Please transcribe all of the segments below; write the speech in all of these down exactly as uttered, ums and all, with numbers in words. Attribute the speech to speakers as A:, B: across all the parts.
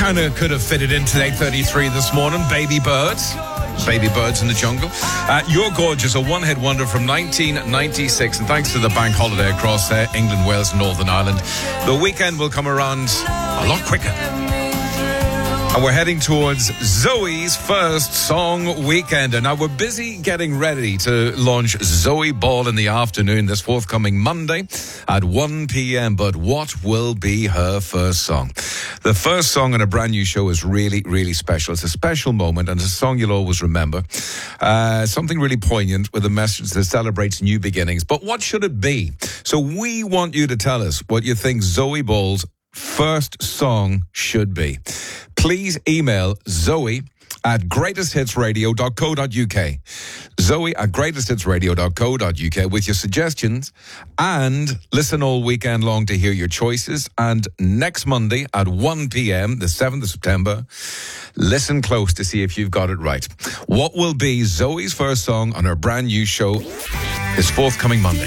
A: kind of could have fitted into eight thirty-three this morning. Baby Birds. Baby Birds in the Jungle. Uh, You're Gorgeous, a one-hit wonder from nineteen ninety-six. And thanks to the bank holiday across uh, England, Wales, and Northern Ireland, the weekend will come around a lot quicker. And we're heading towards Zoe's first song weekend. And now we're busy getting ready to launch Zoe Ball in the afternoon this forthcoming Monday at one p.m. But what will be her first song? The first song on a brand new show is really, really special. It's a special moment and it's a song you'll always remember. Uh, something really poignant with a message that celebrates new beginnings. But what should it be? So we want you to tell us what you think Zoe Ball's first song should be. Please email Zoe at greatest hits radio dot co dot uk. Zoe at greatest hits radio dot co dot uk with your suggestions, and listen all weekend long to hear your choices. And next Monday at one p.m, the seventh of September, listen close to see if you've got it right. What will be Zoe's first song on her brand new show this forthcoming Monday?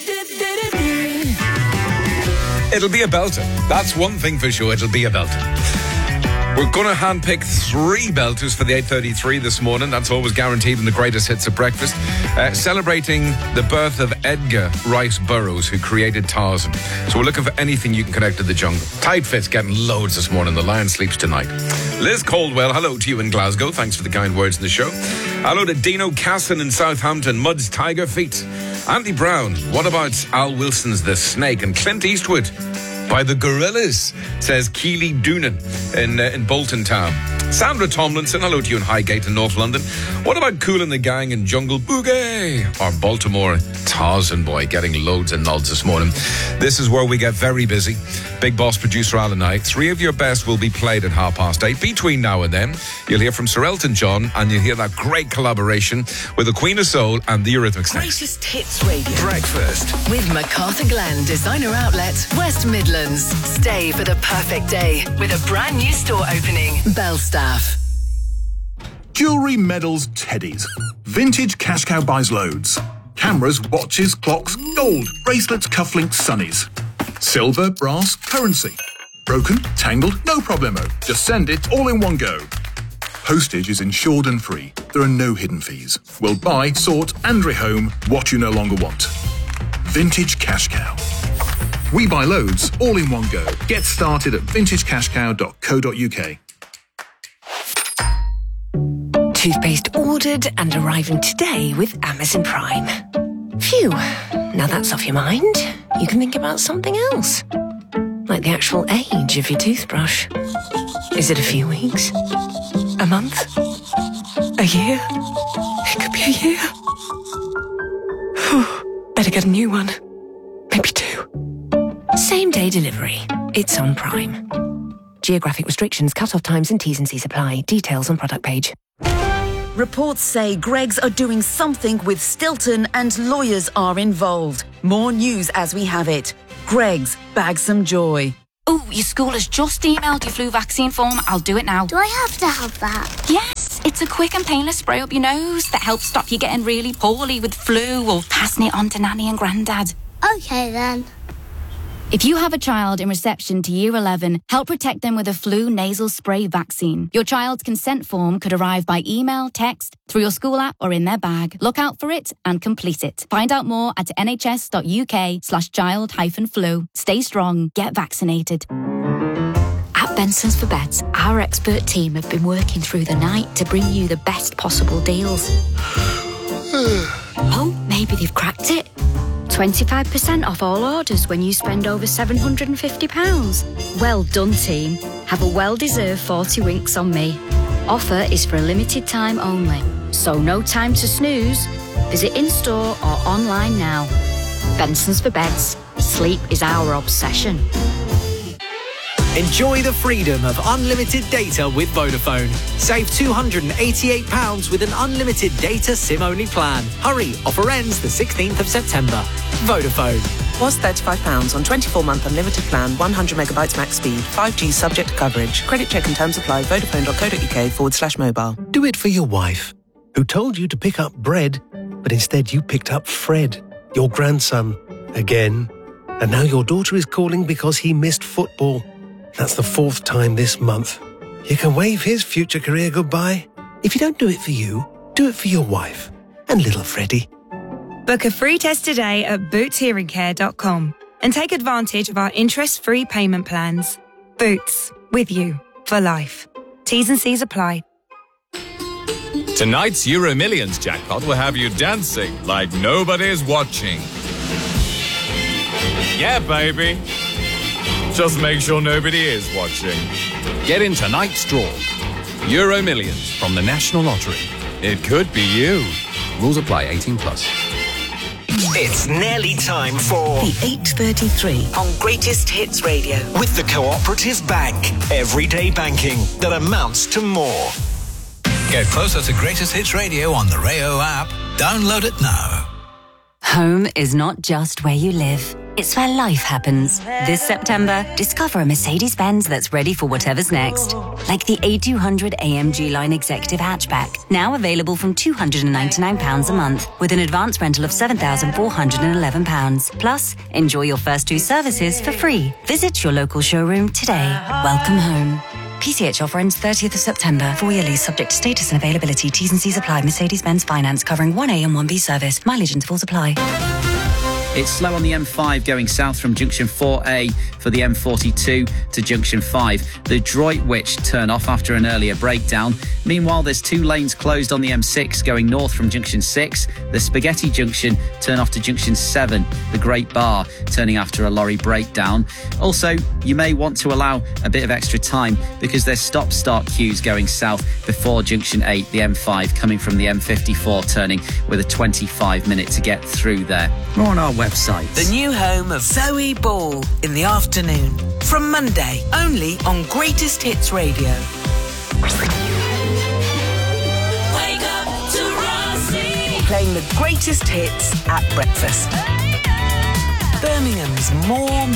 A: It'll be a belter. That's one thing for sure. It'll be a belter. We're going to handpick three belters for the eight thirty-three this morning. That's always guaranteed in the greatest hits of breakfast. Uh, celebrating the birth of Edgar Rice Burroughs, who created Tarzan. So we're looking for anything you can connect to the jungle. Tight Fit's getting loads this morning. The lion sleeps tonight. Liz Caldwell, hello to you in Glasgow. Thanks for the kind words in the show. Hello to Dino Casson in Southampton. Mud's Tiger Feet. Andy Brown, what about Al Wilson's The Snake? And Clint Eastwood by the Gorillaz, says Keely Doonan in uh, in Bolton Town. Sandra Tomlinson, hello to you in Highgate in North London. What about Kool and the Gang in Jungle Boogie? Or Baltimore Tarzan Boy, getting loads of nods this morning. This is where we get very busy. Big Boss producer Alan Knight. Three of your best will be played at half past eight. Between now and then, you'll hear from Sir Elton John, and you'll hear that great collaboration with the Queen of Soul and the Eurythmics.
B: Greatest Hits Radio.
C: Breakfast
B: With MacArthur Glen Designer Outlet, West Midlands. Stay for the perfect day with a brand new store opening. Belstaff.
D: Jewellery, medals, teddies. Vintage Cash Cow buys loads. Cameras, watches, clocks, gold, bracelets, cufflinks, sunnies. Silver, brass, currency. Broken, tangled, no problemo. Just send it all in one go. Postage is insured and free. There are no hidden fees. We'll buy, sort and rehome what you no longer want. Vintage Cash Cow. We buy loads, all in one go. Get started at vintage cash cow dot co dot uk.
E: Toothpaste ordered and arriving today with Amazon Prime. Phew, now that's off your mind. You can think about something else. Like the actual age of your toothbrush. Is it a few weeks? A month? A year? It could be a year. Better get a new one. Maybe two. Same day delivery. It's on Prime. Geographic restrictions, cut-off times and T's and C's apply. Details on product page.
F: Reports say Greggs are doing something with Stilton and lawyers are involved. More news as we have it. Greggs, bag some joy.
G: Oh, your school has just emailed your flu vaccine form. I'll do it now.
H: Do I have to have that?
G: Yes, it's a quick and painless spray up your nose that helps stop you getting really poorly with flu or passing it on to Nanny and Grandad.
H: Okay then.
G: If you have a child in reception to Year eleven, help protect them with a flu nasal spray vaccine. Your child's consent form could arrive by email, text, through your school app or in their bag. Look out for it and complete it. Find out more at nhs.uk slash child hyphen flu. Stay strong. Get vaccinated.
I: At Benson's for Beds, our expert team have been working through the night to bring you the best possible deals. Oh, maybe they've cracked it. twenty-five percent off all orders when you spend over seven hundred fifty pounds. Well done, team. Have a well-deserved forty winks on me. Offer is for a limited time only, so no time to snooze. Visit in-store or online now. Benson's for Beds. Sleep is our obsession.
J: Enjoy the freedom of unlimited data with Vodafone. Save two hundred eighty-eight pounds with an unlimited data SIM-only plan. Hurry, offer ends the sixteenth of September. Vodafone.
K: Was thirty-five pounds on twenty-four month unlimited plan, one hundred megabytes max speed, five G subject to coverage. Credit check and terms apply. Vodafone.co.uk forward slash mobile.
L: Do it for your wife, who told you to pick up bread, but instead you picked up Fred, your grandson, again. And now your daughter is calling because he missed football. That's the fourth time this month. You can wave his future career goodbye. If you don't do it for you, do it for your wife and little Freddie.
C: Book a free test today at boots hearing care dot com and take advantage of our interest-free payment plans. Boots, with you for life. T's and C's apply.
M: Tonight's Euro Millions jackpot will have you dancing like nobody's watching. Yeah, baby. Just make sure nobody is watching. Get in tonight's draw. Euro Millions from the National Lottery. It could be you. Rules apply. eighteen plus.
N: It's nearly time for
O: the eight thirty-three on Greatest Hits Radio
N: with the Cooperative Bank. Everyday banking that amounts to more.
P: Get closer to Greatest Hits Radio on the Rayo app. Download it now.
Q: Home is not just where you live. It's where life happens. This September, discover a Mercedes-Benz that's ready for whatever's next. Like the A two hundred A M G Line Executive Hatchback, now available from two hundred ninety-nine pounds a month, with an advance rental of seven thousand four hundred eleven pounds. Plus, enjoy your first two services for free. Visit your local showroom today. Welcome home. P C H offer ends thirtieth of September. Four-year lease subject to status and availability. T's and C's apply. Mercedes-Benz Finance covering one A and one B service. Mileage intervals apply.
R: It's slow on the M five going south from junction four A for the M forty-two to junction five. The Droitwich turn off after an earlier breakdown. Meanwhile, there's two lanes closed on the M six going north from junction six. The Spaghetti junction turn off to junction seven. The Great Bar turning after a lorry breakdown. Also, you may want to allow a bit of extra time because there's stop-start queues going south before junction eight, the M five coming from the M fifty-four turning with a twenty-five minute to get through there. More on our website.
O: The new home of Zoe Ball in the afternoon. From Monday, only on Greatest Hits Radio. Wake up to Rossi. Playing the greatest hits at breakfast. Birmingham's more